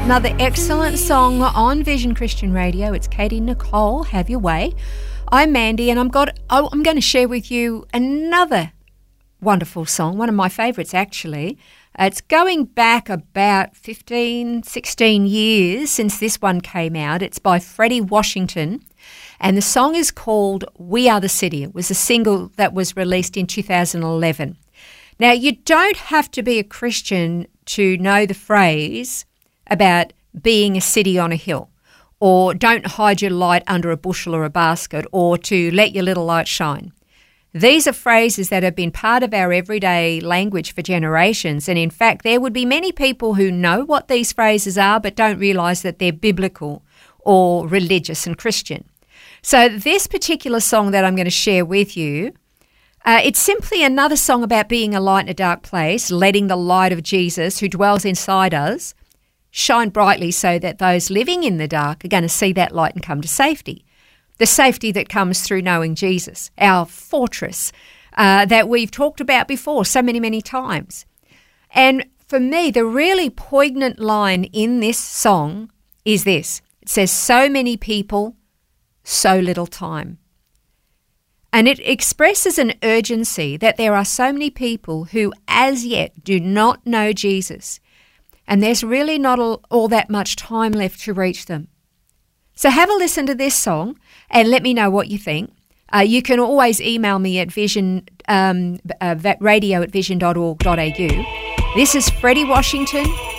Another excellent song on Vision Christian Radio. It's Katie Nicole, Have Your Way. I'm Mandy, and I'm going to share with you another wonderful song, one of my favourites actually. It's going back about 15, 16 years since this one came out. It's by Freddie Washington, and the song is called We Are the City. It was a single that was released in 2011. Now, you don't have to be a Christian to know the phrase about being a city on a hill, or don't hide your light under a bushel or a basket, or to let your little light shine. These are phrases that have been part of our everyday language for generations, and in fact there would be many people who know what these phrases are but don't realise that they're biblical or religious and Christian. So this particular song that I'm going to share with you, it's simply another song about being a light in a dark place, letting the light of Jesus who dwells inside us shine brightly so that those living in the dark are going to see that light and come to safety. The safety that comes through knowing Jesus, our fortress that we've talked about before so many, many times. And for me, the really poignant line in this song is this. It says, so many people, so little time. And it expresses an urgency that there are so many people who as yet do not know Jesus. And there's really not all that much time left to reach them. So have a listen to this song and let me know what you think. You can always email me at radio@vision.org.au. This is Freddie Washington